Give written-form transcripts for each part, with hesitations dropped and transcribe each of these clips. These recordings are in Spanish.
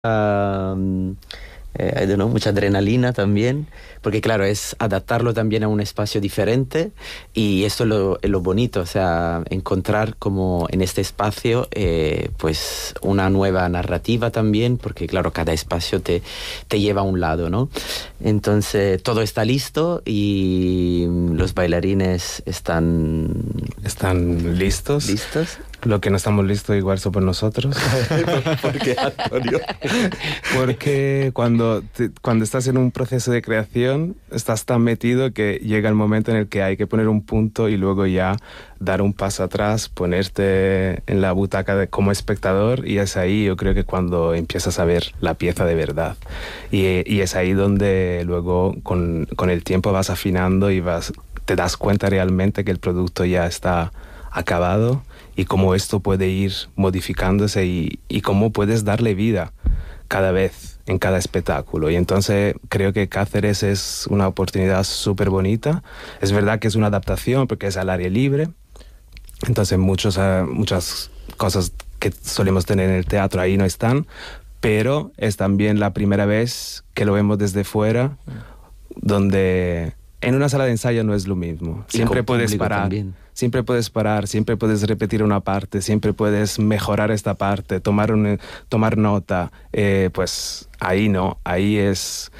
I don't know, mucha adrenalina también, porque claro, es adaptarlo también a un espacio diferente y eso es lo bonito, o sea, encontrar como en este espacio pues una nueva narrativa también, porque claro, cada espacio te lleva a un lado, ¿no? Entonces todo está listo y los bailarines están listos. ¿Listos? Lo que no estamos listos igual somos nosotros. ¿Por qué, Antonio? Porque cuando estás en un proceso de creación, estás tan metido que llega el momento en el que hay que poner un punto y luego ya dar un paso atrás, ponerte en la butaca como espectador, y es ahí yo creo que cuando empiezas a ver la pieza de verdad. Y es ahí donde luego con el tiempo vas afinando y te das cuenta realmente que el producto ya está acabado y cómo esto puede ir modificándose y cómo puedes darle vida cada vez en cada espectáculo. Y entonces creo que Cáceres es una oportunidad súper bonita. Es verdad que es una adaptación porque es al aire libre, entonces muchas cosas que solemos tener en el teatro ahí no están, pero es también la primera vez que lo vemos desde fuera, donde en una sala de ensayo no es lo mismo. Siempre puedes parar. También. Siempre puedes parar, siempre puedes repetir una parte, siempre puedes mejorar esta parte, tomar nota. Pues ahí no, ahí es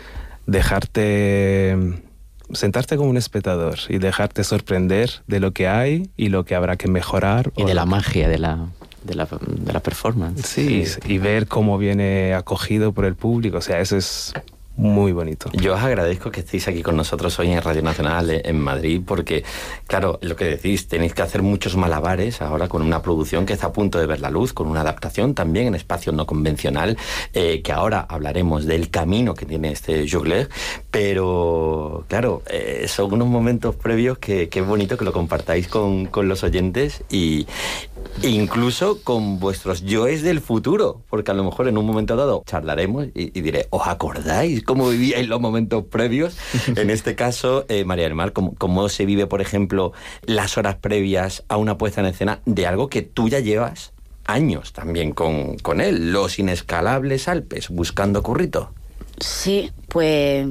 sentarte como un espectador y dejarte sorprender de lo que hay y lo que habrá que mejorar. Y de la magia de la performance. Sí, y ver cómo viene acogido por el público, o sea, eso es muy bonito. Yo os agradezco que estéis aquí con nosotros hoy en Radio Nacional en Madrid, porque, claro, lo que decís, tenéis que hacer muchos malabares ahora con una producción que está a punto de ver la luz, con una adaptación también en espacio no convencional, que ahora hablaremos del camino que tiene este Jongleur, pero, claro, son unos momentos previos que es bonito que lo compartáis con los oyentes e incluso con vuestros yoes del futuro, porque a lo mejor en un momento dado charlaremos y diré, ¿os acordáis cómo vivíais los momentos previos? En este caso, María del Mar, ¿cómo se vive, por ejemplo, las horas previas a una puesta en escena de algo que tú ya llevas años también con él, Los Inescalables Alpes, buscando currito? Sí, pues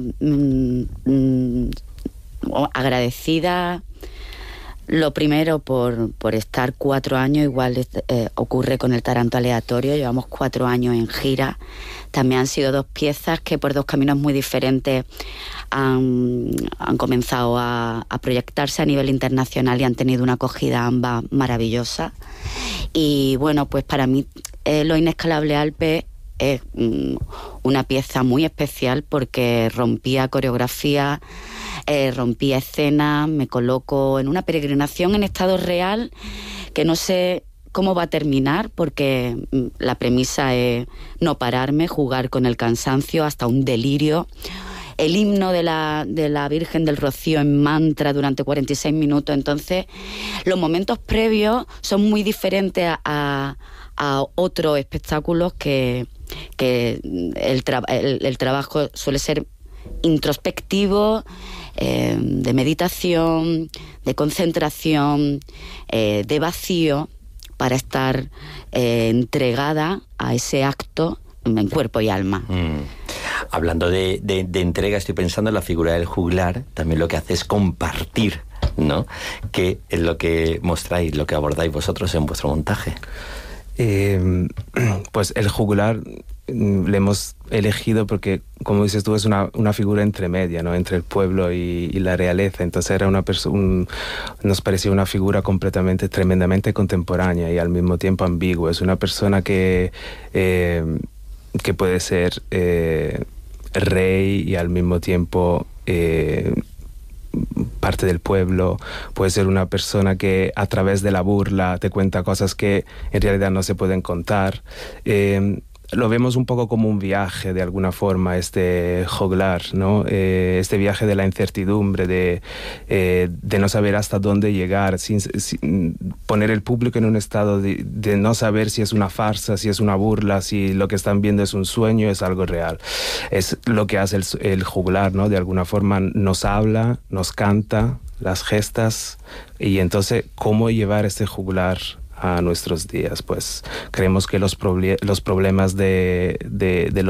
agradecida. Lo primero por estar 4 años, igual ocurre con el Taranto Aleatorio, llevamos 4 años en gira. También han sido 2 piezas que por 2 caminos muy diferentes han comenzado a proyectarse a nivel internacional y han tenido una acogida ambas maravillosa. Y bueno, pues para mí Los Inescalables Alpes es una pieza muy especial porque rompía coreografía, rompía escena, me coloco en una peregrinación en estado real que no sé cómo va a terminar, porque la premisa es no pararme, jugar con el cansancio hasta un delirio. El himno de la Virgen del Rocío en mantra durante 46 minutos. Entonces, los momentos previos son muy diferentes a otros espectáculos que el trabajo suele ser introspectivo, de meditación, de concentración, de vacío, para estar entregada a ese acto en cuerpo y alma. Hablando de entrega, estoy pensando en la figura del juglar. También lo que hace es compartir, ¿no? Que es lo que mostráis, lo que abordáis vosotros en vuestro montaje. Pues el juglar le hemos elegido porque, como dices tú, es una figura entremedia, ¿no? Entre el pueblo y la realeza. Entonces era nos parecía una figura tremendamente contemporánea y al mismo tiempo ambigua. Es una persona que puede ser rey y al mismo tiempo parte del pueblo. Puede ser una persona que a través de la burla te cuenta cosas que en realidad no se pueden contar. Lo vemos un poco como un viaje de alguna forma, este joglar, ¿no? Este viaje de la incertidumbre, de no saber hasta dónde llegar, sin poner el público en un estado de no saber si es una farsa, si es una burla, si lo que están viendo es un sueño, es algo real. Es lo que hace el juglar, ¿no? De alguna forma nos habla, nos canta las gestas, y entonces cómo llevar este juglar a nuestros días. Pues creemos que los problemas de